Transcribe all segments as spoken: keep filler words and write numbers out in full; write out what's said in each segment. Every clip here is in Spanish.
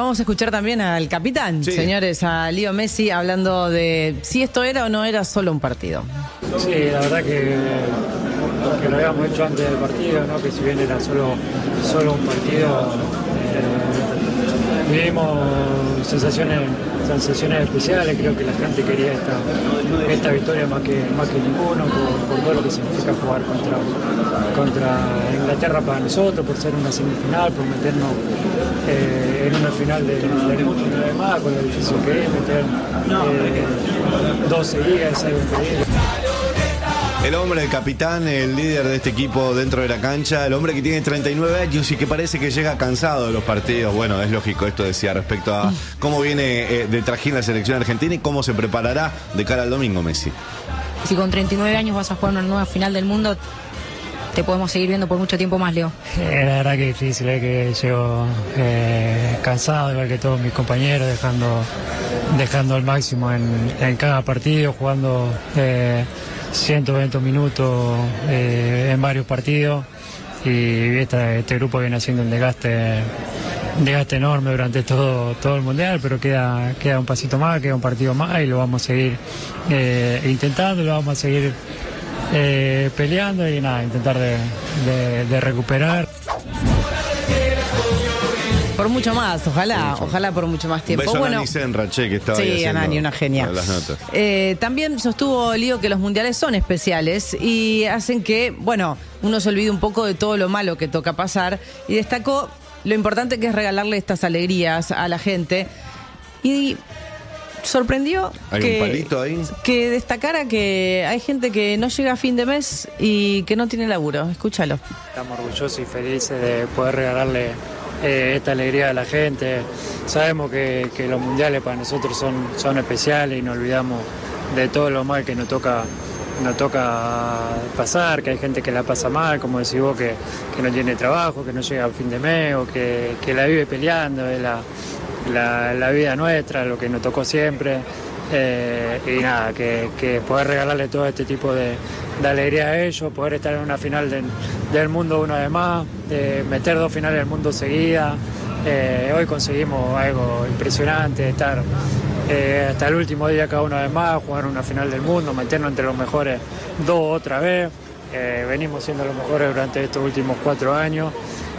vamos a escuchar también al capitán, sí. señores, a Leo Messi, hablando de si esto era o no era solo un partido. Sí, la verdad que, que lo habíamos hecho antes del partido, ¿no? Que si bien era solo, solo un partido, eh, vivimos sensaciones, sensaciones especiales. Creo que la gente quería esta, esta victoria más que, más que ninguno, por, por todo lo que significa jugar contra, contra Inglaterra para nosotros, por ser una semifinal, por meternos eh, en una final de, del mundo una vez más, con lo difícil que es meter eh, dos seguidas, es algo increíble. El hombre, el capitán, el líder de este equipo dentro de la cancha, el hombre que tiene treinta y nueve años y que parece que llega cansado de los partidos. Bueno, es lógico, esto decía respecto a cómo viene eh, de trajín la selección argentina y cómo se preparará de cara al domingo Messi. Si con treinta y nueve años vas a jugar una nueva final del mundo, te podemos seguir viendo por mucho tiempo más, Leo. Eh, la verdad que es difícil, es que llego eh, cansado, igual que todos mis compañeros, dejando, dejando el máximo en, en cada partido, jugando eh, ciento veinte minutos eh, en varios partidos, y esta, este grupo viene haciendo un desgaste, un desgaste enorme durante todo, todo el mundial, pero queda, queda un pasito más, queda un partido más y lo vamos a seguir eh, intentando, lo vamos a seguir eh, peleando y nada, intentar de, de, de recuperar. Por mucho más, ojalá, ojalá por mucho más tiempo. Un beso bueno, a Nani Senra, che, que estaba sí, ahí haciendo a Nani, una genia. las notas. Eh, también sostuvo Lío que los mundiales son especiales y hacen que, bueno, uno se olvide un poco de todo lo malo que toca pasar, y destacó lo importante que es regalarle estas alegrías a la gente. Y sorprendió ¿Hay que, un palito ahí? que destacara que hay gente que no llega a fin de mes y que no tiene laburo. Escúchalo. Estamos orgullosos y felices de poder regalarle eh, esta alegría a la gente. Sabemos que, que los mundiales para nosotros son, son especiales y nos olvidamos de todo lo mal que nos toca, nos toca pasar, que hay gente que la pasa mal, como decís vos, que, que no tiene trabajo, que no llega a fin de mes o que, que la vive peleando, es la, la, la vida nuestra, lo que nos tocó siempre. Eh, y nada, que, que poder regalarle todo este tipo de, de alegría a ellos, poder estar en una final de, del mundo una vez más, de meter dos finales del mundo seguidas. Eh, hoy conseguimos algo impresionante, estar eh, hasta el último día cada una vez más, jugar una final del mundo, meternos entre los mejores dos otra vez. Eh, venimos siendo los mejores durante estos últimos cuatro años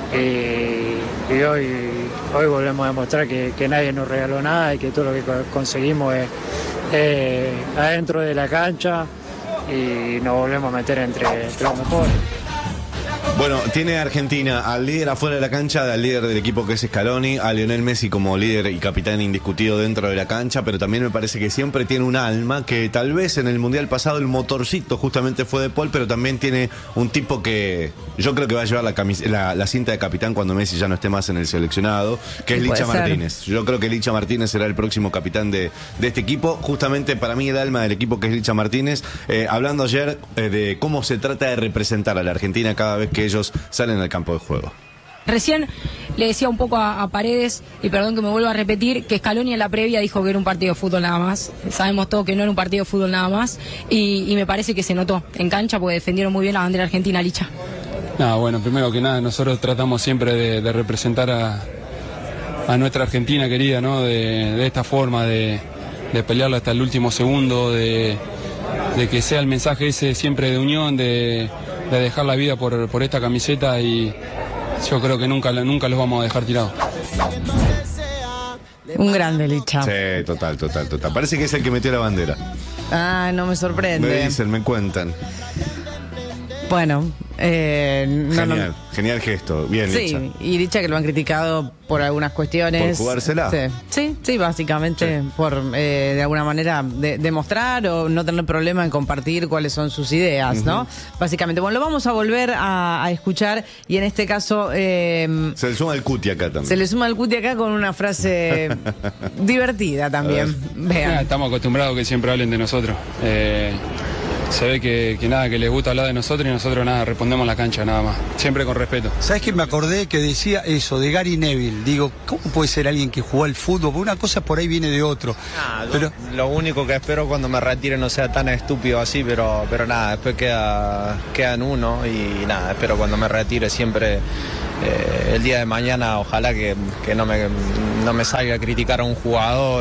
y, y hoy, hoy volvemos a demostrar que, que nadie nos regaló nada y que todo lo que conseguimos es eh, adentro de la cancha y nos volvemos a meter entre, entre los mejores. Bueno, tiene Argentina al líder afuera de la cancha, al líder del equipo que es Scaloni, a Lionel Messi como líder y capitán indiscutido dentro de la cancha, pero también me parece que siempre tiene un alma, que tal vez en el Mundial pasado el motorcito justamente fue de Paul, pero también tiene un tipo que yo creo que va a llevar la, camis la, la cinta de capitán cuando Messi ya no esté más en el seleccionado, que es Licha Martínez. Yo creo que Licha Martínez será el próximo capitán de, de este equipo, justamente para mí el alma del equipo que es Licha Martínez, eh, hablando ayer eh, de cómo se trata de representar a la Argentina cada vez que ellos salen al campo de juego. Recién le decía un poco a, a Paredes, y perdón que me vuelva a repetir, que Scaloni en la previa dijo que era un partido de fútbol nada más. Sabemos todos que no era un partido de fútbol nada más, y, y me parece que se notó en cancha porque defendieron muy bien la bandera argentina, Licha. No, bueno, primero que nada, nosotros tratamos siempre de, de representar a, a nuestra Argentina querida, ¿no? De, de esta forma, de, de pelearla hasta el último segundo, de, de que sea el mensaje ese siempre de unión, de... de dejar la vida por, por esta camiseta, y yo creo que nunca, nunca los vamos a dejar tirados. Un grande, Licha. Sí, total, total, total. Parece que es el que metió la bandera. Ah, no me sorprende. Me dicen, me cuentan. Bueno, eh, no, genial, no. genial gesto. Bien, sí, Licha. Y Licha que lo han criticado por algunas cuestiones. ¿Por jugársela? Sí, sí, sí básicamente sí. por eh, de alguna manera de, demostrar o no tener problema en compartir cuáles son sus ideas, uh-huh. ¿no? Básicamente, bueno, lo vamos a volver a, a escuchar, y en este caso... Eh, se le suma el cuti acá también. Se le suma el cuti acá con una frase divertida también. Vean. Ah, estamos acostumbrados a que siempre hablen de nosotros. Eh... Se ve que, que nada, que les gusta hablar de nosotros y nosotros nada, respondemos en la cancha nada más, siempre con respeto. ¿Sabes qué? Me acordé que decía eso, de Gary Neville. Digo, ¿cómo puede ser alguien que jugó al fútbol? Porque una cosa por ahí viene de otro. Nah, pero... Lo único que espero cuando me retire no sea tan estúpido así, pero, pero nada, después queda, queda en uno y nada, espero cuando me retire siempre... Eh, el día de mañana ojalá que, que no me no me salga a criticar a un jugador.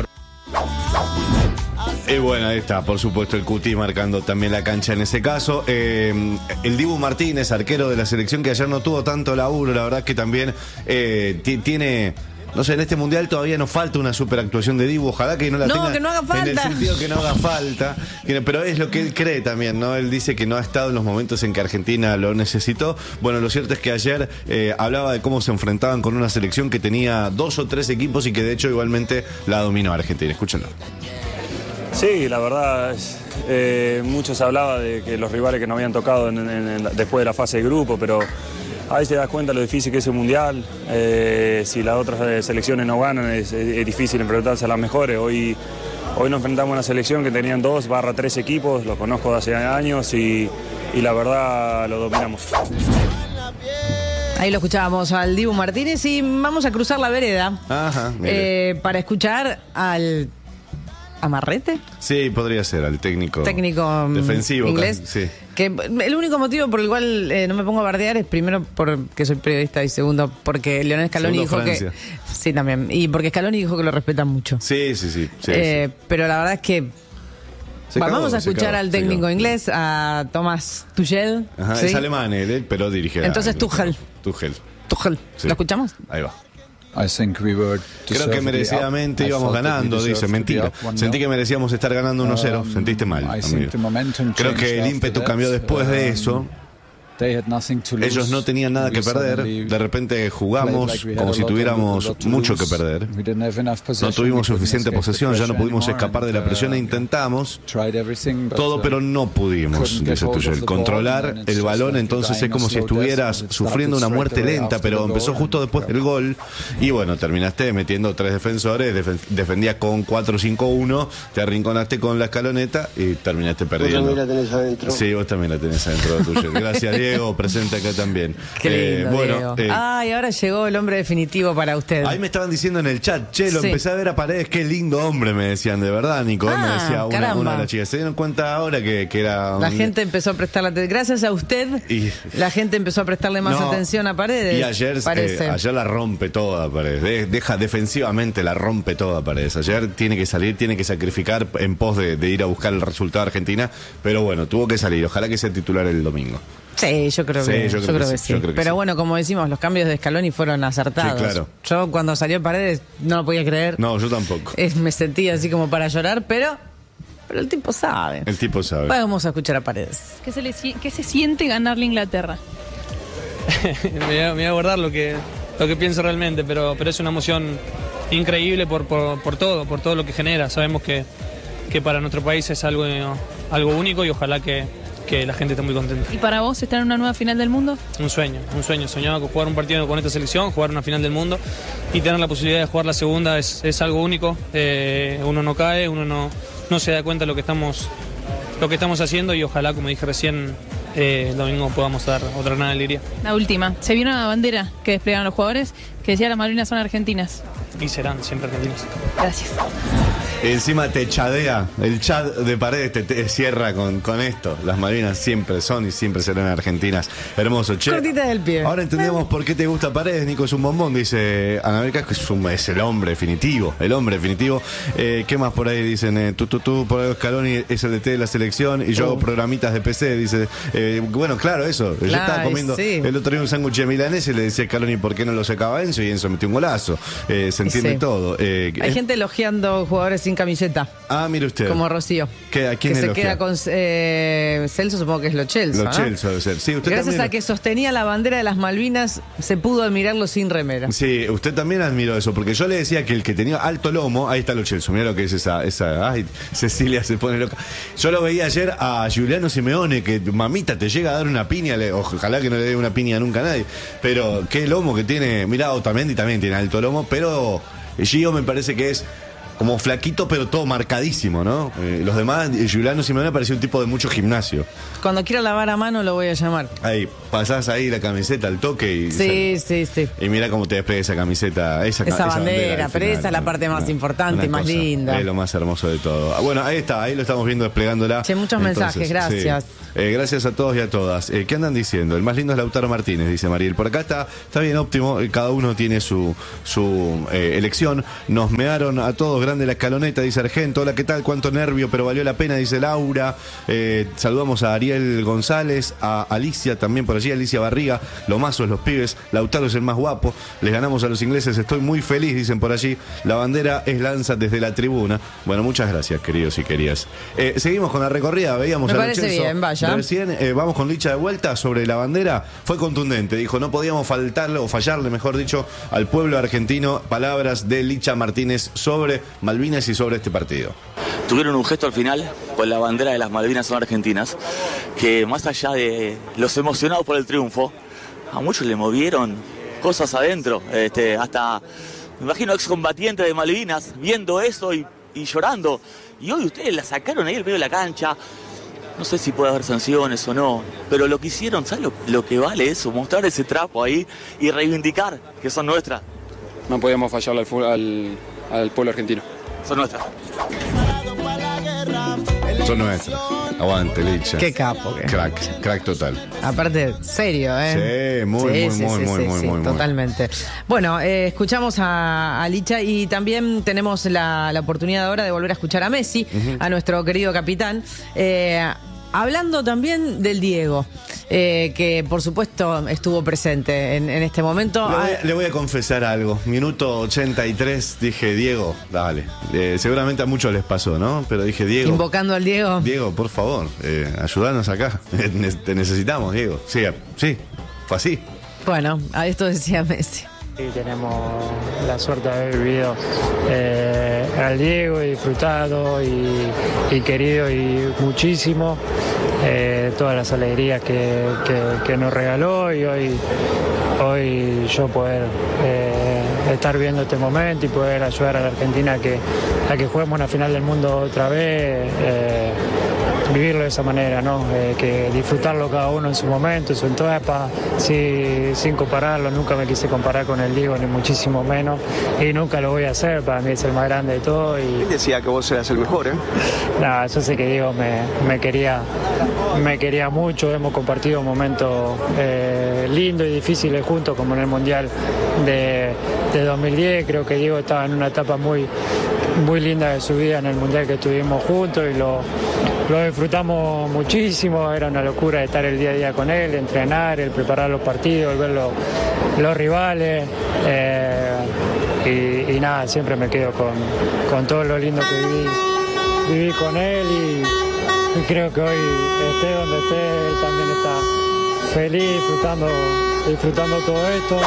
Y bueno, ahí está, por supuesto, el Cuti marcando también la cancha en ese caso. Eh, el Dibu Martínez, arquero de la selección, que ayer no tuvo tanto laburo, la verdad que también eh, tiene... No sé, en este mundial todavía nos falta una super actuación de Dibu. Ojalá que no la no, tenga. Que no haga falta. En el sentido que no haga falta. Pero es lo que él cree también, ¿no? Él dice que no ha estado en los momentos en que Argentina lo necesitó. Bueno, lo cierto es que ayer eh, hablaba de cómo se enfrentaban con una selección que tenía dos o tres equipos y que de hecho igualmente la dominó Argentina. Escúchenlo. Sí, la verdad, es, eh, muchos hablaba de que los rivales que nos habían tocado en, en, en, después de la fase de grupo, pero ahí te das cuenta lo difícil que es el mundial. Eh, si las otras selecciones no ganan, es, es difícil enfrentarse a las mejores. Hoy, hoy nos enfrentamos a una selección que tenían dos barra tres equipos, los conozco de hace años y, y la verdad lo dominamos. Ahí lo escuchábamos al Dibu Martínez y vamos a cruzar la vereda. Ajá, eh, para escuchar al Amarrete. Sí, podría ser, al técnico, técnico defensivo inglés. Sí. Que el único motivo por el cual eh, no me pongo a bardear es primero porque soy periodista y segundo porque Lionel Scaloni Segundo, dijo Francia. que... Sí, también. Y porque Scaloni dijo que lo respetan mucho. Sí, sí, sí. sí, eh, sí. Pero la verdad es que... Se Bueno, cagó, vamos a se escuchar cagó, al se técnico cagó. inglés, a Thomas Tuchel. Ajá, ¿sí? es alemán él, pero dirige. Entonces a- Tuchel. Tuchel. Tuchel. Sí. ¿Lo escuchamos? Ahí va. I think we were Creo que merecidamente íbamos ganando, dice. Mentira. Sentí que merecíamos estar ganando uno cero. Sentiste mal, amigo. Creo que el ímpetu cambió después de eso. Ellos no tenían nada que perder. De repente jugamos como si tuviéramos mucho que perder. No tuvimos suficiente posesión, ya no pudimos escapar de la presión e intentamos todo, pero no pudimos, dice Tuchel. Controlar el balón, entonces es como si estuvieras sufriendo una muerte lenta, pero empezó justo después del gol. Y bueno, terminaste metiendo tres defensores, def- defendías con cuatro cinco uno, te arrinconaste con la escaloneta y terminaste perdiendo. Vos también la tenés adentro. Sí, vos también la tenés adentro, Tuchel. Gracias, Diego, presente acá también. Qué lindo, Eh, bueno, Diego. eh, Ay, ahora llegó el hombre definitivo para usted. ahí me estaban diciendo en el chat, che, lo Sí. empecé a ver a Paredes, qué lindo hombre, me decían, de verdad, Nico, Ah, me decía una, caramba. una de las chicas. Se dieron cuenta ahora que, que era... La un- gente empezó a prestarle atención. Gracias a usted, Y- la gente empezó a prestarle más No, atención a Paredes. Y ayer, parece. eh, ayer la rompe toda Paredes. De- deja defensivamente, la rompe toda Paredes. Ayer tiene que salir, tiene que sacrificar en pos de, de ir a buscar el resultado de Argentina. Pero bueno, tuvo que salir. Ojalá que sea titular el domingo. Sí, yo creo Sí, que, yo yo creo creo que que sí, sí. yo creo que Pero sí. bueno, como decimos, los cambios de Scaloni fueron acertados. Sí, claro. Yo cuando salió Paredes no lo podía creer. No, yo tampoco. Es- me sentía así como para llorar, pero, pero el tipo sabe. El tipo sabe. Vamos a escuchar a Paredes. ¿Qué se, le, si- qué se siente ganarle a Inglaterra? me, voy a, me voy a guardar lo que, lo que pienso realmente, pero, pero es una emoción increíble por, por, por todo, por todo lo que genera. Sabemos que, que para nuestro país es algo, algo único y ojalá que, que la gente esté muy contenta. ¿Y para vos estar en una nueva final del mundo? Un sueño, un sueño. Soñaba con jugar un partido con esta selección, jugar una final del mundo y tener la posibilidad de jugar la segunda es, es algo único. Eh, uno no cae, uno no, no se da cuenta de lo que estamos, lo que estamos haciendo y ojalá, como dije recién, eh, el domingo podamos dar otra gran alegría. La última. Se vio una bandera que desplegaron los jugadores que decía las Malvinas son argentinas. Y serán siempre argentinos. Gracias. Encima te chadea, el chat de Paredes te, te cierra con, con esto. Las Malvinas siempre son y siempre serán argentinas. Hermoso, che. Cortita del pie. Ahora entendemos por qué te gusta Paredes, Nico, es un bombón, dice Ana América, que es, un- es el hombre definitivo, el hombre definitivo. Eh, ¿Qué más por ahí dicen? Eh, tú, tú, tú, por ahí Scaloni es el D T de la selección y yo hago programitas de P C, dice. Eh, bueno, claro, eso. Yo estaba Ay, comiendo sí. el otro día un sándwich de milanesa y le decía a Scaloni por qué no lo sacaba Enzo y Enzo metió un golazo. Eh, se entiende Sí. todo. Eh, Hay es- gente elogiando jugadores sin camiseta, Ah, mire usted. como Rocío. ¿Qué- a quién que se elogia? queda con eh, Celso, supongo que es lo Chelsea. Lo Chelsea debe ser. Sí, usted Gracias también. a que sostenía la bandera de las Malvinas, se pudo admirarlo sin remera. Sí, usted también admiró eso, porque yo le decía que el que tenía alto lomo, ahí está lo Chelsea, mira lo que es esa, esa, ay, Cecilia se pone loca. Yo lo veía ayer a Giuliano Simeone, que mamita te llega a dar una piña, le- ojalá que no le dé una piña nunca a nadie, pero qué lomo que tiene, mira, Otamendi también tiene alto lomo, pero Gio me parece que es como flaquito, pero todo marcadísimo, ¿no? Eh, los demás, eh, Giuliano Simeone parecía un tipo de mucho gimnasio. Cuando quiera lavar a mano lo voy a llamar. Ahí, pasás ahí la camiseta al toque y... Sí, sí, sí. Y mira cómo te despliega esa camiseta, esa, esa, esa bandera, bandera pero final, esa es la parte más una, importante y más cosa, linda. Es lo más hermoso de todo. Bueno, ahí está, ahí lo estamos viendo desplegándola. Che, muchos Entonces, mensajes, gracias. Sí. Eh, gracias a todos y a todas. Eh, ¿Qué andan diciendo? El más lindo es Lautaro Martínez, dice Mariel. Por acá está, está bien óptimo, eh, cada uno tiene su, su eh, elección. Nos mearon a todos, grande la escaloneta, dice Argento. Hola, ¿qué tal? Cuánto nervio, pero valió la pena, dice Laura. Eh, saludamos a Ariel González, a Alicia también por allí, Alicia Barriga. Lo mazo es los pibes, Lautaro es el más guapo. Les ganamos a los ingleses, estoy muy feliz, dicen por allí. La bandera es lanza desde la tribuna. Bueno, muchas gracias, queridos y queridas. Eh, seguimos con la recorrida, veíamos Me a parece Lo bien, vaya. Recién, eh, vamos con Licha de vuelta sobre la bandera. Fue contundente, dijo, no podíamos faltarle o fallarle, mejor dicho, al pueblo argentino. Palabras de Licha Martínez sobre Malvinas y sobre este partido. Tuvieron un gesto al final con la bandera de las Malvinas son argentinas, que más allá de los emocionados por el triunfo, a muchos le movieron cosas adentro, este, hasta, me imagino, excombatientes de Malvinas viendo eso y, y llorando. Y hoy ustedes la sacaron ahí al medio de la cancha. No sé si puede haber sanciones o no, pero lo que hicieron, ¿sabes lo, lo que vale eso? Mostrar ese trapo ahí y reivindicar que son nuestras. No podíamos fallarle al, al, al pueblo argentino. Son nuestras. Son nuestras. Aguante, Licha. Qué capo. Qué. Crack, crack total. Aparte, serio, ¿eh? Sí, muy, sí, muy, sí, muy, sí, muy, sí, muy, sí, muy, totalmente. Bueno, eh, escuchamos a, a Licha y también tenemos la, la oportunidad ahora de volver a escuchar a Messi, uh-huh. a nuestro querido capitán, eh, hablando también del Diego, eh, que por supuesto estuvo presente en, en este momento. Le voy, a, le voy a confesar algo. Minuto ochenta y tres, dije, Diego, dale. Eh, seguramente a muchos les pasó, ¿no? Pero dije, Diego. Invocando al Diego. Diego, por favor, eh, ayúdanos acá. Te necesitamos, Diego. Sí, sí, fue así. Bueno, a esto decía Messi. Sí, tenemos la suerte de haber vivido eh, al Diego y disfrutado y, y querido y muchísimo eh, todas las alegrías que, que, que nos regaló y hoy, hoy yo poder eh, estar viendo este momento y poder ayudar a la Argentina a que, a que juguemos una final del mundo otra vez. Eh, vivirlo de esa manera, ¿no? Eh, que disfrutarlo cada uno en su momento, en su etapa, sí, sin compararlo. Nunca me quise comparar con el Diego, ni muchísimo menos, y nunca lo voy a hacer. Para mí es el más grande de todo. Y... Él decía que vos eras el mejor, ¿eh? Nada, yo sé que Diego me, me quería me quería mucho. Hemos compartido momentos eh, lindos y difíciles juntos, como en el Mundial de, de dos mil diez. Creo que Diego estaba en una etapa muy, muy linda de su vida en el Mundial que estuvimos juntos y lo Lo disfrutamos muchísimo, era una locura estar el día a día con él, entrenar, el preparar los partidos, el ver los, los rivales. Eh, y, y nada, siempre me quedo con, con todo lo lindo que viví, viví con él y, y creo que hoy esté donde esté, él también está feliz, disfrutando, disfrutando todo esto.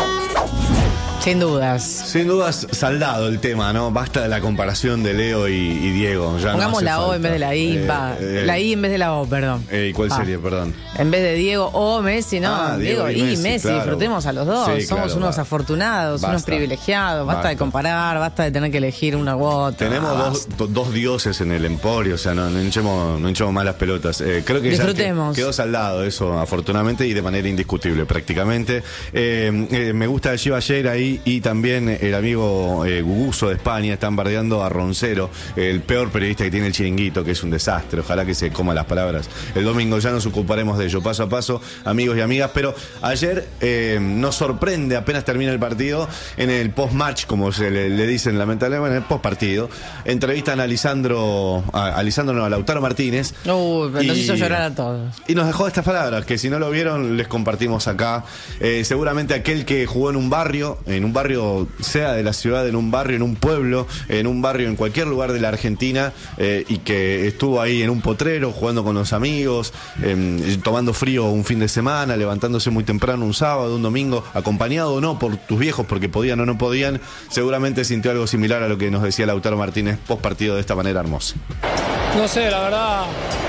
Sin dudas. Sin dudas, saldado el tema, ¿no? Basta de la comparación de Leo y, y Diego. Ya Pongamos no la O falta. en vez de la I, Eh, va. eh, La I en vez de la O, perdón. Eh, ¿Cuál Va. sería, perdón? En vez de Diego o Messi, no. Ah, Diego, Diego y y Messi, Messi, claro. disfrutemos a los dos. Sí, Somos claro, unos va. afortunados, Basta. unos privilegiados. Basta, Basta. de comparar, basta de tener que elegir una u otra. Tenemos Ah, dos, do- dos dioses en el emporio, o sea, no, no hinchemos, no hinchemos más las pelotas. Eh, creo que ya Disfrutemos. que- quedó saldado eso, afortunadamente, y de manera indiscutible, prácticamente. Eh, eh, me gusta Gio ayer ahí y también el amigo eh, Guguso de España, están bardeando a Roncero, el peor periodista que tiene el Chiringuito, que es un desastre. Ojalá que se coma las palabras. El domingo ya nos ocuparemos de ello, paso a paso, amigos y amigas. Pero ayer eh, nos sorprende, apenas termina el partido, en el post-match, como se le, le dicen lamentablemente, en el post-partido, entrevistan a Lisandro, a, a Lisandro, no, a Lautaro Martínez. Uy, pero nos Y- hizo llorar a todos. Y nos dejó estas palabras, que si no lo vieron, les compartimos acá. Eh, seguramente aquel que jugó en un barrio, en un barrio, sea de la ciudad, en un barrio, en un pueblo, en un barrio, en cualquier lugar de la Argentina, eh, y que estuvo ahí en un potrero, jugando con los amigos, eh, tomando frío un fin de semana, levantándose muy temprano un sábado, un domingo, acompañado o no por tus viejos, porque podían o no podían, seguramente sintió algo similar a lo que nos decía Lautaro Martínez post partido de esta manera hermosa. No sé, la verdad.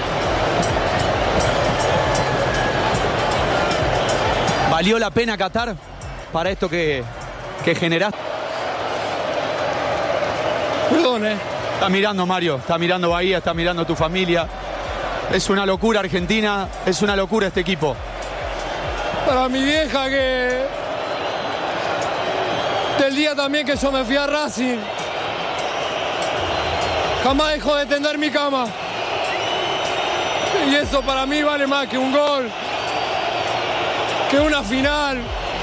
¿Valió la pena Qatar para esto que, que generaste? Perdón, ¿eh? Está mirando Mario, está mirando Bahía, está mirando tu familia. Es una locura Argentina, es una locura este equipo. Para mi vieja que... Del día también que yo me fui a Racing. Jamás dejó de tender mi cama. Y eso para mí vale más que un gol, que una final.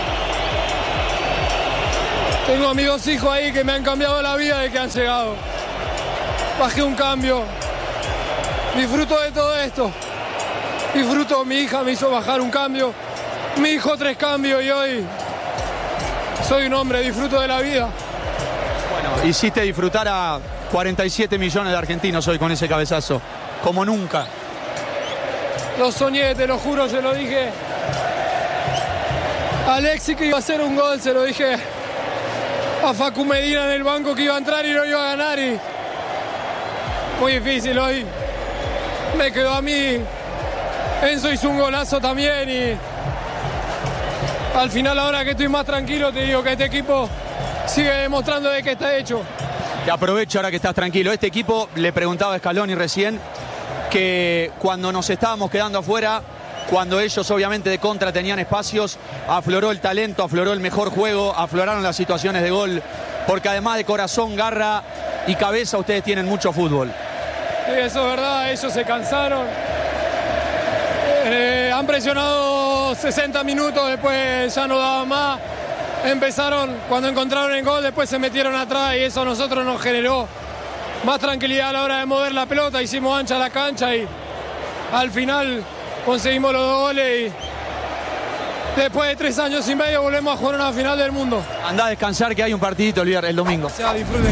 Tengo a mis dos hijos ahí que me han cambiado la vida desde que han llegado. Bajé un cambio. Disfruto de todo esto. Disfruto, mi hija me hizo bajar un cambio. Mi hijo tres cambios y hoy soy un hombre, disfruto de la vida. Bueno, hiciste disfrutar a cuarenta y siete millones de argentinos hoy con ese cabezazo, como nunca. Lo soñé, te lo juro, se lo dije a Alexis que iba a hacer un gol, se lo dije a Facu Medina en el banco que iba a entrar y no iba a ganar. Y muy difícil hoy. Me quedó a mí. Enzo hizo un golazo también y al final, ahora que estoy más tranquilo, te digo que este equipo sigue demostrando de qué está hecho. Te aprovecho ahora que estás tranquilo. Este equipo, le preguntaba a Scaloni recién, que cuando nos estábamos quedando afuera, cuando ellos obviamente de contra tenían espacios, afloró el talento, afloró el mejor juego, afloraron las situaciones de gol, porque además de corazón, garra y cabeza, ustedes tienen mucho fútbol. Sí, eso es verdad, ellos se cansaron. Eh, han presionado sesenta minutos, después ya no daban más. Empezaron, cuando encontraron el gol, después se metieron atrás y eso a nosotros nos generó más tranquilidad a la hora de mover la pelota. Hicimos ancha la cancha y al final conseguimos los dos goles y después de tres años y medio volvemos a jugar una final del mundo. Andá a descansar que hay un partidito el, el domingo. O sea, disfruten.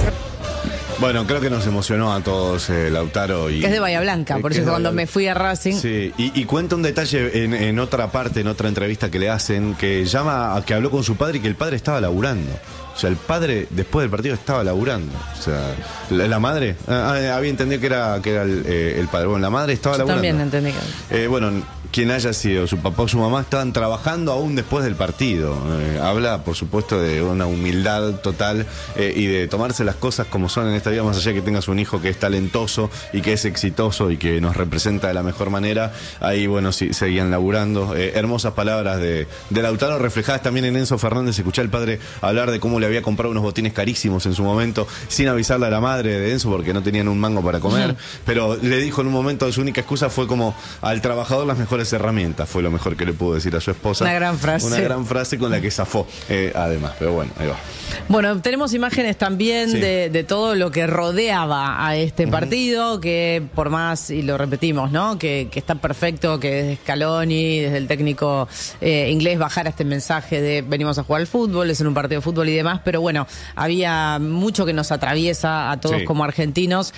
Bueno, creo que nos emocionó a todos eh, Lautaro. Y, que es de Bahía Blanca, eh, por eso cuando me fui a Racing. Sí, y, y cuenta un detalle en, en otra parte, en otra entrevista que le hacen, que llama a que habló con su padre y que el padre estaba laburando. O sea, el padre después del partido estaba laburando. O sea, la, la madre, ah, había entendido que era, que era el, eh, el padre. Bueno, la madre estaba Yo laburando. también entendí que... Eh, bueno, quien haya sido, su papá o su mamá, estaban trabajando aún después del partido. Eh, habla, por supuesto, de una humildad total eh, y de tomarse las cosas como son en esta vida, más allá de que tengas un hijo que es talentoso y que es exitoso y que nos representa de la mejor manera. Ahí, bueno, sí, seguían laburando. Eh, hermosas palabras de, de Lautaro, reflejadas también en Enzo Fernández. Escuché al padre hablar de cómo le había comprado unos botines carísimos en su momento, sin avisarle a la madre de Enzo porque no tenían un mango para comer. Uh-huh. Pero le dijo en un momento, su única excusa fue como: al trabajador las mejores herramientas. Fue lo mejor que le pudo decir a su esposa. Una gran frase. Una gran frase con la que zafó, eh, además. Pero bueno, ahí va. Bueno, tenemos imágenes también sí. de, de todo lo que rodeaba a este uh-huh. partido, que por más, y lo repetimos, ¿no? Que, que está perfecto que desde Scaloni, desde el técnico eh, inglés, bajara este mensaje de venimos a jugar al fútbol, es en un partido de fútbol y demás, pero bueno, había mucho que nos atraviesa a todos sí. como argentinos,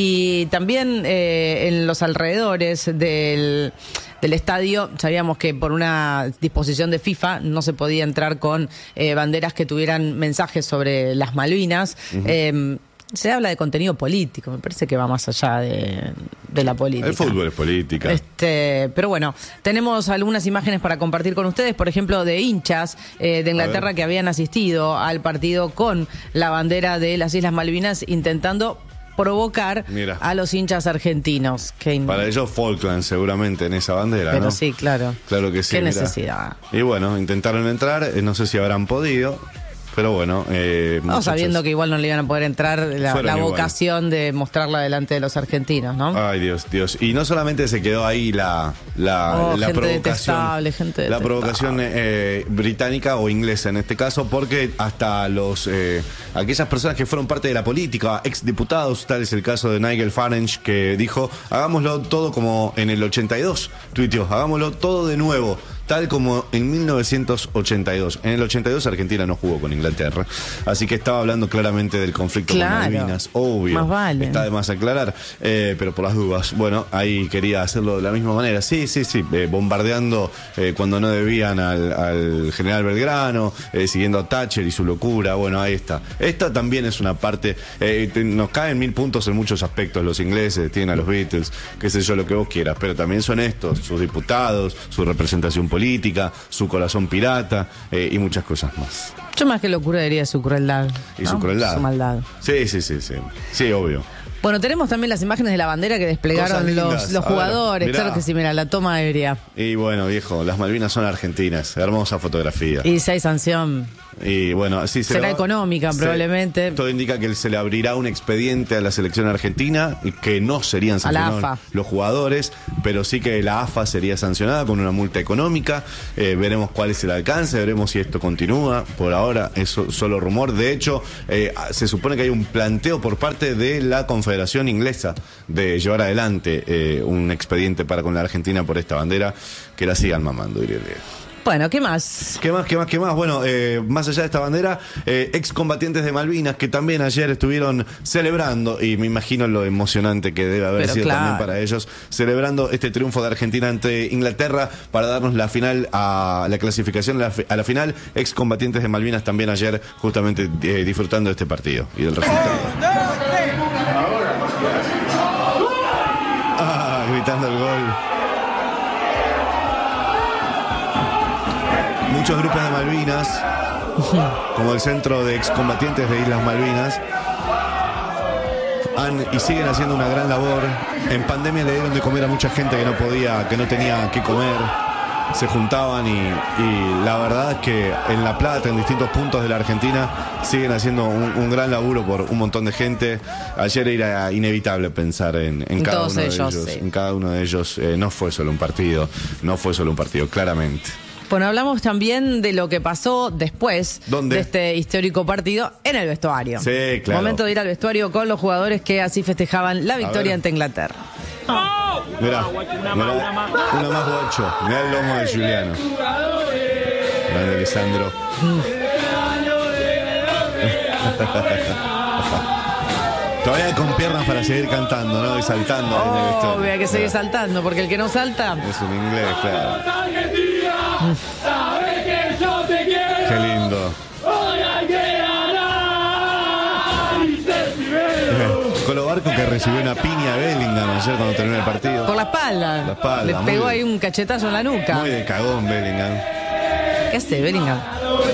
y también eh, en los alrededores del... del estadio, sabíamos que por una disposición de FIFA no se podía entrar con eh, banderas que tuvieran mensajes sobre las Malvinas. Uh-huh. Eh, se habla de contenido político, me parece que va más allá de, de la política. El fútbol es política. Este, pero bueno, tenemos algunas imágenes para compartir con ustedes, por ejemplo, de hinchas eh, de Inglaterra que habían asistido al partido con la bandera de las Islas Malvinas, intentando provocar Mira. a los hinchas argentinos. Que... Para ellos Falkland seguramente en esa bandera, Pero ¿no? sí, claro. Claro que sí. Qué mira. necesidad. Y bueno, intentaron entrar, eh, no sé si habrán podido, pero bueno. Eh, no, sabiendo que igual no le iban a poder entrar la, la vocación de mostrarla delante de los argentinos, ¿no? Ay, Dios, Dios. Y no solamente se quedó ahí la, la, oh, la gente provocación. Detestable, gente detestable. La provocación eh, británica o inglesa en este caso, porque hasta los eh, aquellas personas que fueron parte de la política, exdiputados, tal es el caso de Nigel Farage, que dijo: hagámoslo todo como en el ochenta y dos, tuiteó, hagámoslo todo de nuevo, tal como en mil novecientos ochenta y dos. En el ochenta y dos Argentina no jugó con Inglaterra, así que estaba hablando claramente del conflicto claro, con Malvinas, obvio. Más vale. Está de más aclarar, eh, pero por las dudas. Bueno, ahí quería hacerlo de la misma manera. Sí, sí, sí, eh, bombardeando eh, cuando no debían al, al general Belgrano, eh, siguiendo a Thatcher y su locura. Bueno, ahí está. Esta también es una parte, eh, te, nos caen mil puntos en muchos aspectos los ingleses, tienen a los Beatles, qué sé yo, lo que vos quieras, pero también son estos, sus diputados, su representación política. política, su corazón pirata eh, y muchas cosas más. Yo más que locura diría su crueldad. Y ¿no? su crueldad. Su maldad. Sí, sí, sí, sí. Sí, obvio. Bueno, tenemos también las imágenes de la bandera que desplegaron Cosas lindas. los, los A ver, jugadores. mirá. Claro que sí, mira, la toma aérea. Y bueno, viejo, las Malvinas son argentinas. Hermosa fotografía. Y si hay sanción, Y bueno, así se será le va- económica se- probablemente. Todo indica que se le abrirá un expediente a la selección argentina y que no serían A la sancionados A F A. los jugadores, pero sí que la A F A sería sancionada con una multa económica. Eh, veremos cuál es el alcance, veremos si esto continúa. Por ahora es so- solo rumor. De hecho, eh, se supone que hay un planteo por parte de la Confederación Inglesa de llevar adelante eh, un expediente para con la Argentina por esta bandera, que la sigan mamando, diría el Diego. Bueno, ¿qué más? ¿Qué más, qué más, qué más? Bueno, eh, más allá de esta bandera, eh, excombatientes de Malvinas que también ayer estuvieron celebrando, y me imagino lo emocionante que debe haber Pero sido claro. también para ellos, celebrando este triunfo de Argentina ante Inglaterra para darnos la final, a la clasificación a la, fi- a la final. Excombatientes de Malvinas también ayer justamente eh, disfrutando de este partido y del resultado. Ah, gritando el gol. Muchos grupos de Malvinas, como el Centro de Excombatientes de Islas Malvinas, han y siguen haciendo una gran labor. En pandemia le dieron de comer a mucha gente que no podía, que no tenía que comer. Se juntaban y, y la verdad es que en La Plata, en distintos puntos de la Argentina, siguen haciendo un, un gran laburo por un montón de gente. Ayer era inevitable pensar en, en En cada todos uno de ellos, ellos. sí. En cada uno de ellos eh, no fue solo un partido, no fue solo un partido, claramente. Bueno, hablamos también de lo que pasó después ¿Dónde? de este histórico partido en el vestuario. Sí, claro. Momento de ir al vestuario con los jugadores que así festejaban la victoria ver. ante Inglaterra. Mirá, mirá, uno más guacho. Mirá el lomo de Juliano. Grande Lisandro. Todavía con piernas para seguir cantando, ¿no? Y saltando ahí en el Oh, vestuario. hay que seguir saltando, porque el que no salta... Es un inglés, claro. Sabes que yo te quiero. Qué lindo. Hoy hay que ganar. Y ser primero. Colo Barco que recibió una piña a Bellingham ayer cuando terminó el partido. Por la espalda. La espalda, Le muy pegó bien. ahí un cachetazo en la nuca. Muy de cagón Bellingham. ¿Qué hace, Bellingham?